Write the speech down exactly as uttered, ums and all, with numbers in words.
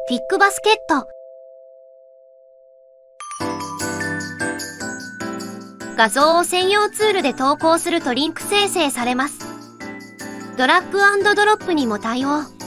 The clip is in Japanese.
フィックバスケット。画像を専用ツールで投稿するとリンク生成されます。ドラッグアンドドロップにも対応。